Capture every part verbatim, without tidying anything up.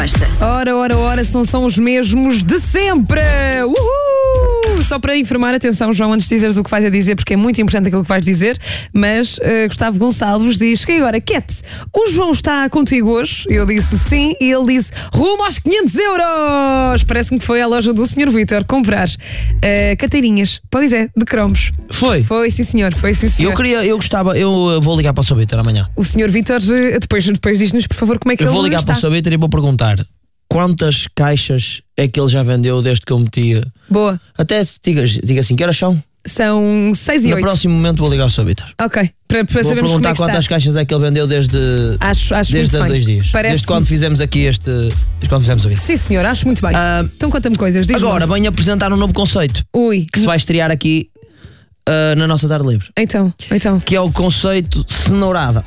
Ora, ora, ora, se não são os mesmos de sempre! Uhul! Só para informar, atenção, João, antes de dizeres o que vais a dizer, porque é muito importante aquilo que vais dizer, mas uh, Gustavo Gonçalves diz que agora, Cat, o João está contigo hoje? Eu disse sim, e ele disse rumo aos quinhentos euros! Parece-me que foi à loja do senhor Vítor comprar uh, carteirinhas, pois é, de cromos. Foi? Foi, sim senhor, foi sim senhor. Eu queria, eu gostava, eu vou ligar para o senhor Vítor amanhã. O senhor Vítor, depois, depois diz-nos, por favor, como é que eu ele vou ligar está. para o senhor Vítor e vou perguntar quantas caixas é que ele já vendeu desde que eu meti. Boa. Até diga, diga assim, que horas são? São seis e no oito. No próximo momento vou ligar ao senhor Vítor. Ok, para, para vou sabermos perguntar como é que quantas está. caixas é que ele vendeu desde, acho, acho desde há muito dois bem. dias. Parece desde quando fizemos aqui este. Desde quando fizemos o vídeo. Sim, senhor, acho muito bem. Uh, então conta-me coisas. Agora venho apresentar um novo conceito. Ui. Que se vai estrear aqui uh, na nossa tarde livre. Então, então. Que é o conceito cenourada.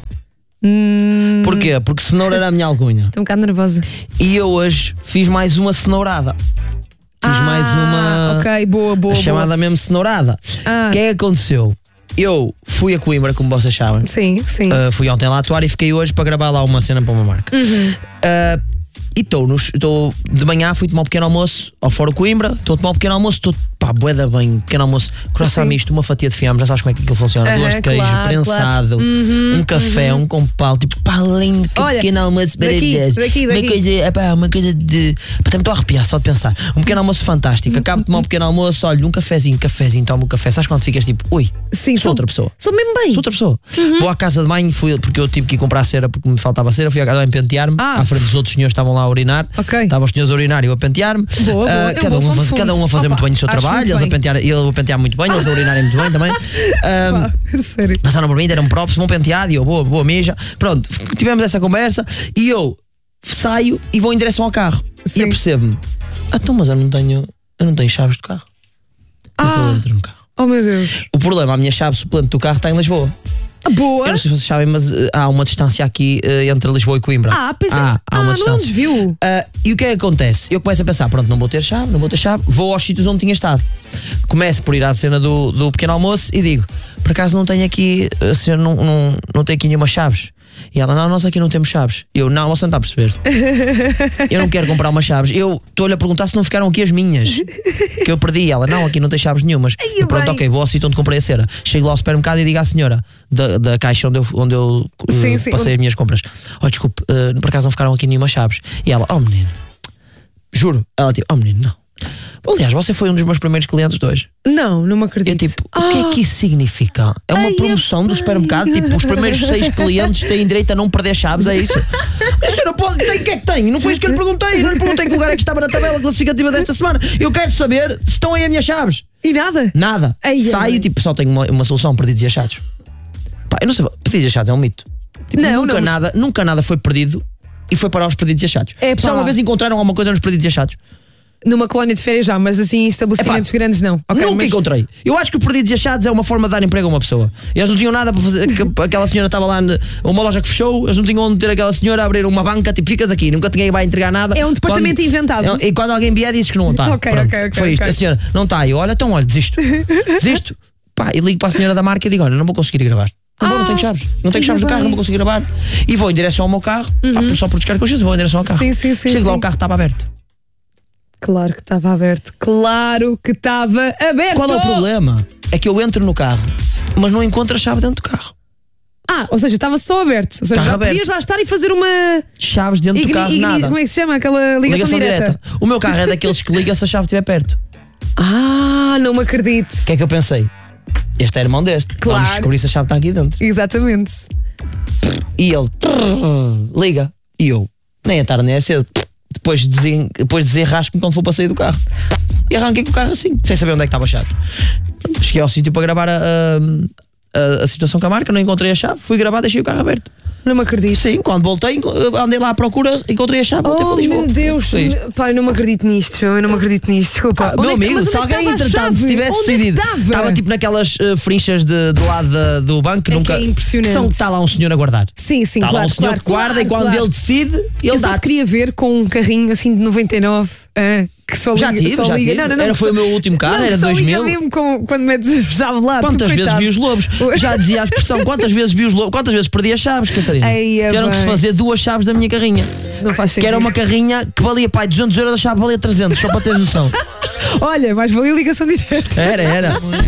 Hum... Porquê? Porque cenoura era a minha alcunha. Estou um bocado nervosa. E eu hoje fiz mais uma cenourada. Fiz ah, mais uma. Ok, boa, boa. A chamada boa. mesmo cenourada. O ah. que é que aconteceu? Eu fui a Coimbra, como vocês sabem. Sim, sim. Uh, fui ontem lá atuar e fiquei hoje para gravar lá uma cena para uma marca. Uhum. Uh, e estou de manhã, fui tomar um pequeno almoço ao Fórum Coimbra. Estou a tomar um pequeno almoço, estou pá, bué da bem, pequeno almoço, croissant misto, uma fatia de fiambre, já sabes como é que aquilo funciona? Uh-huh, duas de queijo, claro, prensado, claro. Uhum, um café, uhum. um com pau, tipo, pá, lindo, Olha, pequeno almoço daqui, maravilhoso. daqui, daqui. Uma coisa, epá, uma coisa de. Pá, me estou a arrepiar só de pensar. Um pequeno almoço fantástico. Acabo de tomar um pequeno almoço, olha, um cafezinho, cafezinho, toma um café. Sabes quando ficas tipo, ui, sim, sou, sou outra pessoa. Sou mesmo bem. Sou outra pessoa. Uhum. Vou à casa de banho, fui, porque eu tive que ir comprar cera porque me faltava cera. Fui à casa de banho pentear-me. Ah. À frente dos outros senhores que estavam lá a urinar. Ok. Estavam os senhores a urinar e eu a pentear-me. Boa, boa. Uh, é cada, um um a, faz, cada um a fazer Opa, muito bem o seu trabalho. Eles a, pentear, eu a pentear muito bem, eles a urinarem muito bem também. Um, Sério? Passaram por mim, deram-me props, bom penteado e eu, boa, boa mija. Pronto, tivemos essa conversa e eu saio e vou em direção ao carro. Sim. E eu percebo-me, ah, então, mas eu não tenho, eu não tenho chaves do carro. Ah. Eu entro no carro. Oh meu Deus. O problema, a minha chave suplente do carro está em Lisboa. Boa. Eu não sei se vocês sabem, mas uh, há uma distância aqui uh, entre Lisboa e Coimbra. Ah, pensei. Há, há uma ah, distância. não desviou. Uh, e o que é que acontece? Eu começo a pensar, pronto, não vou ter chave, não vou ter chave, vou aos sítios onde tinha estado. Começo por ir à cena do, do pequeno almoço e digo, por acaso não tenho aqui, a senhora não, não, não tem aqui nenhuma chaves? E ela, não, nós aqui não temos chaves. Eu, não, você não está a perceber. Eu não quero comprar umas chaves. Eu estou-lhe a perguntar se não ficaram aqui as minhas, que eu perdi. Ela, não, aqui não tem chaves nenhumas. Ai, Eu, pronto, bem. ok, vou ao sítio onde comprei a cera. Chego lá ao supermercado e digo à senhora da, da caixa onde eu, onde eu uh, sim, sim. passei as minhas compras, olha, desculpe, uh, por acaso não ficaram aqui nenhuma chaves. E ela, oh menino, juro. Ela tipo, oh menino, não. Aliás, você foi um dos meus primeiros clientes de hoje. Não, não me acredito. Eu tipo, ah. o que é que isso significa? É uma Ai, promoção do supermercado? Tipo, os primeiros seis clientes têm direito a não perder chaves, é isso? A senhora pode, tem, o que é que tem? Não foi isso que eu lhe perguntei. Não lhe perguntei que lugar é que estava na tabela classificativa desta semana. Eu quero saber se estão aí as minhas chaves. E nada? Nada. Ai, Saio, ai. tipo, só tenho uma, uma solução, perdidos e achados. Pá, eu não sei, perdidos e achados é um mito. Tipo, não, nunca, não. Nada, nunca nada foi perdido e foi para os perdidos e achados. É, só uma vez encontraram alguma coisa nos perdidos e achados. Numa colónia de férias já, mas assim, estabelecimentos Epá, grandes não. Okay, nunca mas... encontrei. Eu acho que o perdidos e achados é uma forma de dar emprego a uma pessoa. Eles não tinham nada para fazer. que, aquela senhora estava lá, uma loja que fechou, eles não tinham onde ter aquela senhora a abrir uma banca, tipo, ficas aqui, nunca ninguém vai entregar nada. É um departamento quando, inventado. É, e quando alguém vier, dizes que não está. Ok, Pronto, ok, ok, foi isto. ok. A senhora não está. Eu, olha, então, olha, desisto. Desisto. Pá, e ligo para a senhora da marca e digo, olha, não vou conseguir ir gravar. Não, vou, Ah, não tenho chaves. Não tenho chaves do carro, não vou conseguir gravar. E vou em direção ao meu carro, Uhum. pá, só por descarga consciência, vou em direção ao carro. Sim, sim, sim, Chego lá, sim. o carro estava aberto. Claro que estava aberto. Claro que estava aberto. Qual é o problema? É que eu entro no carro, mas não encontro a chave dentro do carro. Ah, ou seja, estava só aberto. Ou seja, Carro já aberto. podias lá estar e fazer uma Chaves dentro igni- do carro, igni- nada. Como é que se chama? Aquela ligação, Ligação direta. direta. O meu carro é daqueles que liga se a chave estiver perto. Ah, não me acredito. O que é que eu pensei? Este é irmão deste. Claro. Vamos descobrir se a chave está aqui dentro. Exatamente. E ele liga. E eu, nem é tarde nem é cedo. Depois, desen, depois desenrasco-me quando for para sair do carro. E arranquei com o carro assim, sem saber onde é que estava a chave. Cheguei ao sítio para gravar a, a, a, a situação com a marca, não encontrei a chave, fui gravar, deixei o carro aberto. Não me acredito. Sim, quando voltei, andei lá à procura, encontrei a chave, voltei Oh para Lisboa. meu Deus, Foi isto. pai, não me acredito nisto, eu não me acredito nisto, desculpa. Ah, Onde meu é que- amigo, mas se onde é que alguém estava a entretanto chave? tivesse Onde é que decidido, estava? estava tipo naquelas uh, frinchas de, do lado da- do banco, É nunca. que é impressionante. São que está lá um senhor a guardar. Sim, sim, Está claro, lá um senhor claro, que guarda claro, e quando claro. ele decide, ele Eu só dá. te queria ver com um carrinho assim de noventa e nove. Ah, Que só Já liga, tive, só já liga. tive. Não, não, não, era, foi só, o meu último carro, não, era só dois liga mil. mesmo com, quando metes a chave lá. Quantas tu, vezes coitado. vi os lobos? Já dizia a expressão, quantas vezes vi os lobos? Quantas vezes perdi as chaves, Catarina? Eia, Tiveram que se bem. fazer duas chaves da minha carrinha. Não faz sentido. Que era uma carrinha que valia, pai, duzentos euros, a chave valia trezentos, só para teres noção. Olha, mais valia ligação direta. Era, era.